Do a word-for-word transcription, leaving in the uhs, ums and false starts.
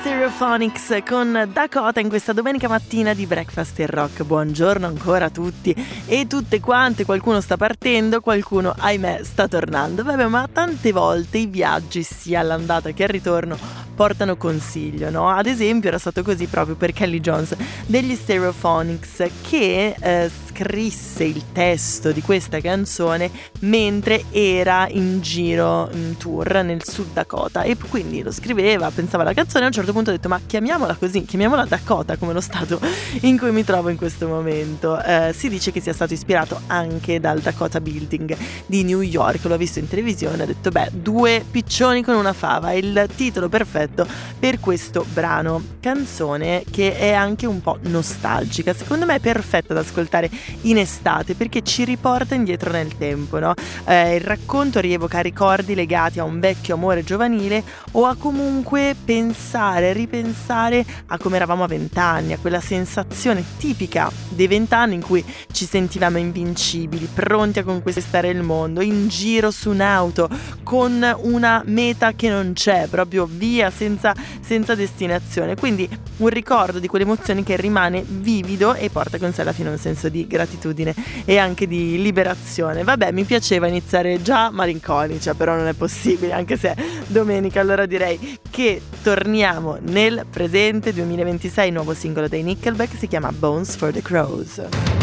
Stereophonics con Dakota in questa domenica mattina di Breakfast in Rock. Buongiorno ancora a tutti e tutte quante. Qualcuno sta partendo, qualcuno ahimè sta tornando. Vabbè, ma tante volte i viaggi sia all'andata che al ritorno portano consiglio, no? Ad esempio era stato così proprio per Kelly Jones degli Stereophonics, che eh, scrisse il testo di questa canzone mentre era in giro in tour nel Sud Dakota, e quindi lo scriveva, pensava alla canzone, e a un certo punto ha detto: ma chiamiamola così, chiamiamola Dakota, come lo stato in cui mi trovo in questo momento. Eh, si dice che sia stato ispirato anche dal Dakota Building di New York. L'ho visto in televisione, ha detto: beh, due piccioni con una fava, il titolo perfetto per questo brano. Canzone che è anche un po' nostalgica, secondo me è perfetta da ascoltare in estate perché ci riporta indietro nel tempo, no? Eh, il racconto rievoca ricordi legati a un vecchio amore giovanile o a comunque pensare, ripensare a come eravamo a vent'anni, a quella sensazione tipica dei vent'anni in cui ci sentivamo invincibili, pronti a conquistare il mondo, in giro su un'auto con una meta che non c'è, proprio via senza, senza destinazione. Quindi un ricordo di quelle emozioni che rimane vivido e porta con sé alla fine un senso di gratitudine e anche di liberazione. Vabbè, mi piaceva iniziare già malinconica, però non è possibile, anche se è domenica. Allora direi che torniamo nel presente duemilaventisei, nuovo singolo dei Nickelback, si chiama Bones for the Crows.